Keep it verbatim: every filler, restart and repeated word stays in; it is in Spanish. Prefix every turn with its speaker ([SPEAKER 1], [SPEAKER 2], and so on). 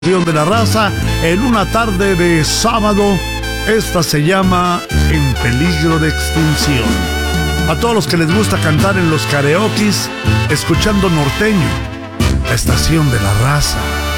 [SPEAKER 1] De la raza en una tarde de sábado. Esta se llama En Peligro de Extinción. A todos los que les gusta cantar en los karaokes, escuchando norteño, la estación de la raza.